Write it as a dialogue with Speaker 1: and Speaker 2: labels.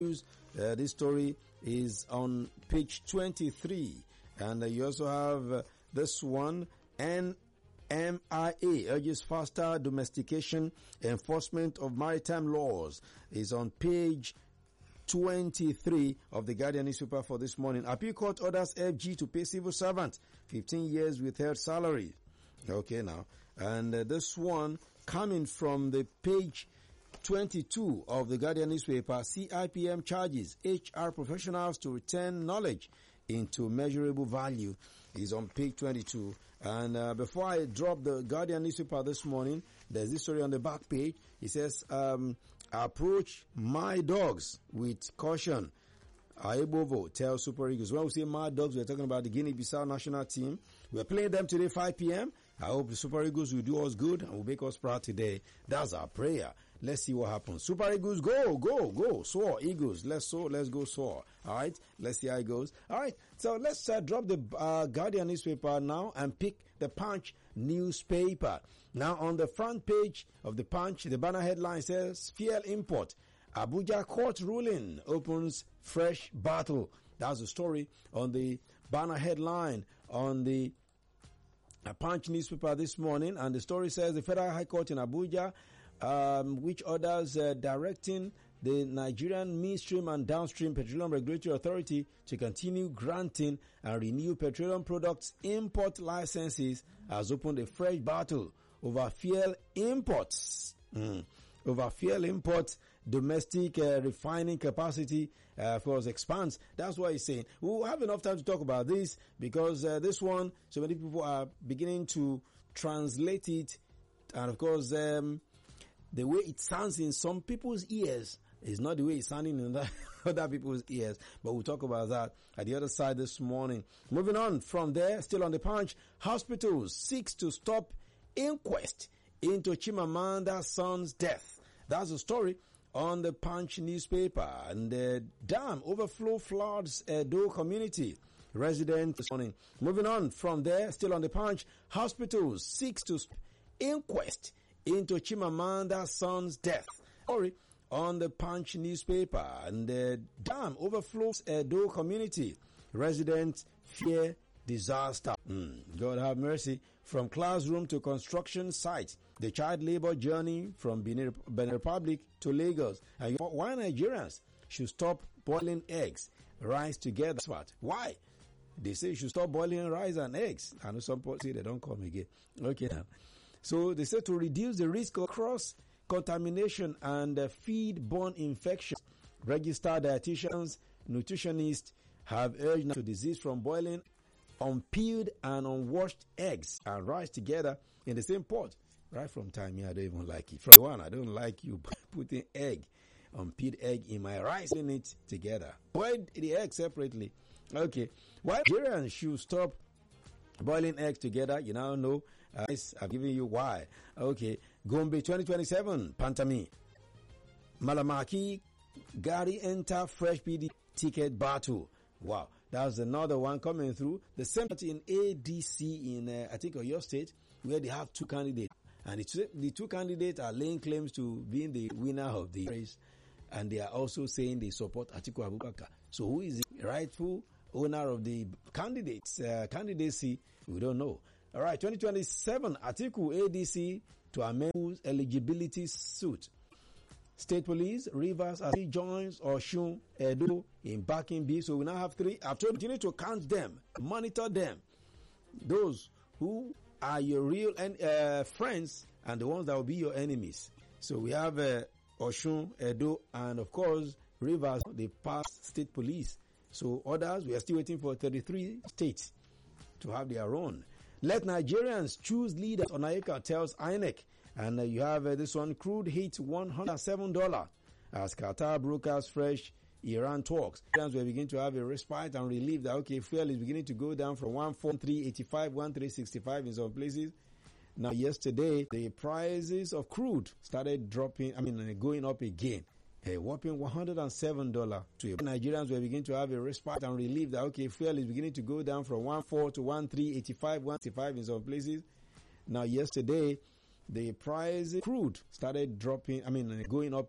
Speaker 1: This story is on page 23. And you also have this one, NMIA urges faster domestication enforcement of maritime laws, is on page 23 of the Guardian newspaper for this morning. Appeal Court orders FG to pay civil servant 15 years withheld salary. Okay, now. And this one coming from the page 22 of the Guardian newspaper, CIPM charges HR professionals to return knowledge into measurable value, is on page 22. And before I drop the Guardian newspaper this morning, there's this story on the back page. It says, approach my dogs with caution. Aebovo tells Super Eagles. When we say my dogs, we're talking about the Guinea-Bissau national team. We're playing them today, 5 p.m. I hope the Super Eagles will do us good and will make us proud today. That's our prayer. Let's see what happens. Super Eagles, go. Soar, Eagles. Let's go soar. All right. Let's see how it goes. All right. So let's drop the Guardian newspaper now and pick the Punch newspaper. Now on the front page of the Punch, the banner headline says, fuel import. Abuja court ruling opens fresh battle. That's the story on the banner headline on the Punch newspaper this morning. And the story says the Federal High Court in Abuja, which orders directing the Nigerian Midstream and Downstream Petroleum Regulatory Authority to continue granting and renew petroleum products import licenses, has opened a fresh battle over fuel imports. Domestic refining capacity for us expands. That's why he's saying we'll have enough time to talk about this, because this one, so many people are beginning to translate it, and of course the way it sounds in some people's ears is not the way it's sounding in other people's ears, but we'll talk about that at the other side this morning. Moving on from there, still on the Punch, hospitals seeks to stop inquest into Chimamanda's son's death. That's the story on the Punch newspaper. And the dam overflow floods Edo community. Resident this morning. Moving on from there, still on the Punch, hospitals seeks to inquest into Chimamanda's son's death. Story on the Punch newspaper. And the dam overflows Edo community. Residents fear disaster. God have mercy. From classroom to construction site, the child labor journey from Benin Republic to Lagos. And why Nigerians should stop boiling eggs, rice together? Why? They say you should stop boiling rice and eggs. I know some people say they don't come again. Okay now. So they say to reduce the risk of cross-contamination and feed-borne infections, registered dietitians, nutritionists have urged to disease from boiling unpeeled and unwashed eggs and rice together in the same pot. Right from time here, I don't even like it. From one, I don't like you putting unpeeled egg in my rice in it together. Boil the egg separately. Okay. Why Nigerians should stop boiling eggs together? You now know. I've given you why. Okay. Gombe 2027, Pantami. Malamaki, Gari enter fresh PD ticket battle. Wow. That's another one coming through. The same in ADC in, I think, Oyo State, where they have two candidates. And the two candidates are laying claims to being the winner of the race. And they are also saying they support Atiku Abubakar. So who is the rightful owner of the candidacy? We don't know. All right, 2027, Atiku ADC to amend eligibility suit. State Police, Rivers, as he joins Oshun, Edo in backing B. So we now have three. I've told you need to count them, monitor them. Those who are your real friends and the ones that will be your enemies. So we have Oshun, Edo, and of course Rivers, the past State Police. So others, we are still waiting for 33 states to have their own. Let Nigerians choose leaders. Onayeka tells INEC. And you have this one, crude hit $107 as Qatar brokers fresh Iran talks. Iran's will begin to have a respite and relief that, okay, fuel is beginning to go down from 143.85, 143.65 in some places. Now, yesterday, the prices of crude started going up again. A whopping $107 to Nigerians will begin to have a respite and relief that, okay, fuel is beginning to go down from 143 to 143.85, 165 in some places. Now, yesterday, the price of crude started going up